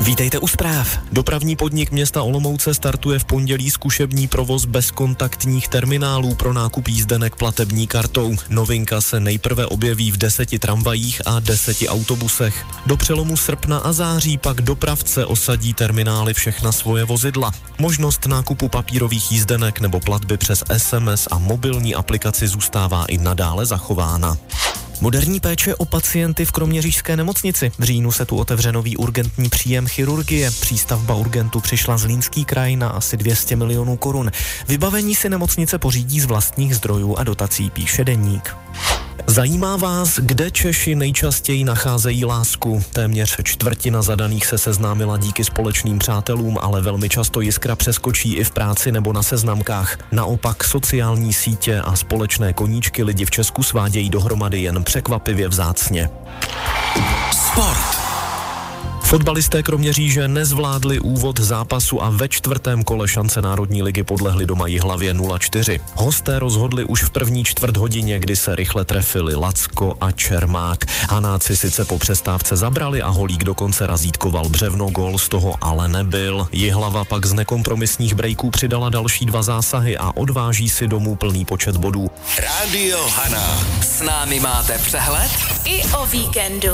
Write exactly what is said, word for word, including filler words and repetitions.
Vítejte u zpráv. Dopravní podnik města Olomouce startuje v pondělí zkušební provoz bezkontaktních terminálů pro nákup jízdenek platební kartou. Novinka se nejprve objeví v deseti tramvajích a deseti autobusech. Do přelomu srpna a září pak dopravce osadí terminály všechna svoje vozidla. Možnost nákupu papírových jízdenek nebo platby přes es em es a mobilní aplikaci zůstává i nadále zachována. Moderní péče o pacienty v kroměřížské nemocnici. V říjnu se tu otevře nový urgentní příjem chirurgie. Přístavba urgentu přišla Zlínský kraj na asi dvě stě milionů korun. Vybavení si nemocnice pořídí z vlastních zdrojů a dotací, píše Deník. Zajímá vás, kde Češi nejčastěji nacházejí lásku? Téměř čtvrtina zadaných se seznámila díky společným přátelům, ale velmi často jiskra přeskočí i v práci nebo na seznamkách. Naopak sociální sítě a společné koníčky lidi v Česku svádějí dohromady jen překvapivě vzácně. Sport. Fotbalisté Kroměříže nezvládli úvod zápasu a ve čtvrtém kole šance Národní ligy podlehli doma Jihlavě nula čtyři. Hosté rozhodli už v první čtvrt hodině, kdy se rychle trefili Lacko a Čermák. Hanáci sice po přestávce zabrali a Holík dokonce razítkoval břevno, gól z toho ale nebyl. Jihlava pak z nekompromisních breaků přidala další dva zásahy a odváží si domů plný počet bodů. Rádio Haná. S námi máte přehled? I o víkendu.